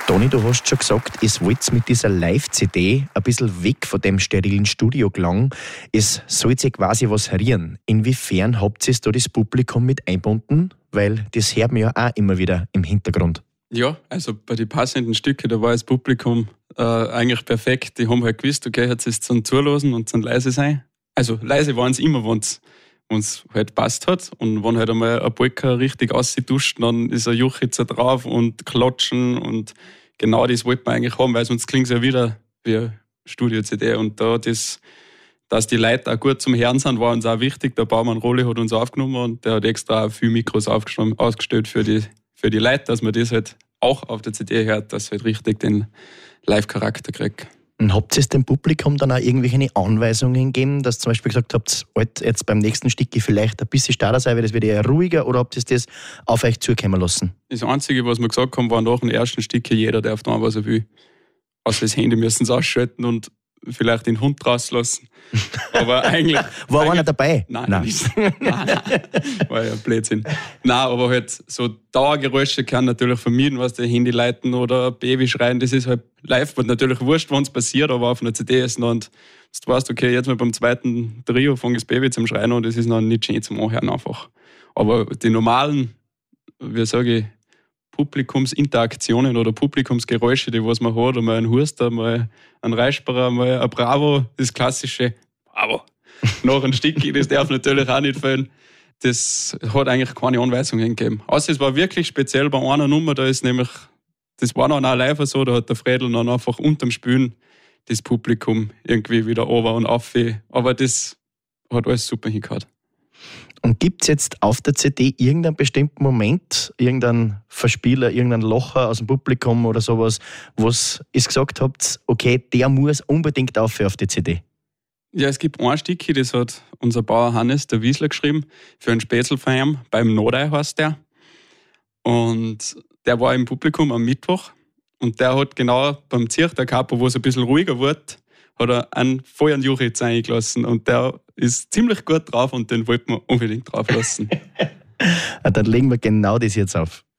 Toni, du hast schon gesagt, es wollt mit dieser Live-CD ein bisschen weg von dem sterilen Studioklang. Es soll sich quasi was rühren. Inwiefern habt ihr da das Publikum mit eingebunden? Weil das hört man ja auch immer wieder im Hintergrund. Ja, also bei den passenden Stücken, da war das Publikum eigentlich perfekt. Die haben halt gewusst, okay, jetzt ist es zum Zuhören und zum leise sein. Also leise waren sie immer, wenn es halt passt hat. Und wenn halt einmal ein Polka richtig ausduscht, dann ist ein Juchitzer drauf und klatschen. Und genau das wollte man eigentlich haben, weil sonst klingt es ja wieder wie Studio-CD. Und dass die Leute auch gut zum Hören sind, war uns auch wichtig. Der Baumann Rolle hat uns aufgenommen und der hat extra auch viele Mikros ausgestellt für die Leute, dass man das halt auch auf der CD hört, dass es halt richtig den Live-Charakter kriegt. Und habt ihr dem Publikum dann auch irgendwelche Anweisungen gegeben, dass ihr zum Beispiel gesagt habt, jetzt beim nächsten Stück vielleicht ein bisschen stärker sein, weil das wird eher ruhiger, oder habt ihr das auf euch zukommen lassen? Das Einzige, was wir gesagt haben, war nach dem ersten Stück, jeder darf tun, was er will. Außer das Handy müssen sie ausschalten und vielleicht den Hund rauslassen. Aber eigentlich... War einer dabei? Nein. War ja Blödsinn. Nein, aber halt so Dauergeräusche kann natürlich vermieden, was die Handy leiten oder Baby schreien. Das ist halt live, wird natürlich wurscht, wenn es passiert, aber auf einer CD ist noch, und du weißt, okay, jetzt mal beim zweiten Trio fängt das Baby zum Schreien und das ist noch nicht schön zum Anhören einfach. Aber die normalen, wie sage ich, Publikumsinteraktionen oder Publikumsgeräusche, die was man hat, einmal ein Huster, mal ein Reisperer, mal ein Bravo, das klassische Bravo. Nach einem Stück, das darf natürlich auch nicht fehlen. Das hat eigentlich keine Anweisungen gegeben. Außer es war wirklich speziell bei einer Nummer, da ist nämlich, das war noch live so, da hat der Fredel dann einfach unterm Spülen das Publikum irgendwie wieder runter und auf. Aber das hat alles super hingehört. Und gibt es jetzt auf der CD irgendeinen bestimmten Moment, irgendeinen Verspieler, irgendeinen Locher aus dem Publikum oder sowas, was ihr gesagt habt, okay, der muss unbedingt auf die CD? Ja, es gibt ein Stück, das hat unser Bauer Hannes, der Wiesler, geschrieben, für einen Spätzlverein, beim Nodei heißt der. Und der war im Publikum am Mittwoch und der hat genau beim Zirchter Kapo, wo es ein bisschen ruhiger wurde, hat er einen vollen Juchitz eingelassen und der ist ziemlich gut drauf und den wollten wir unbedingt drauf lassen. Dann legen wir genau das jetzt auf.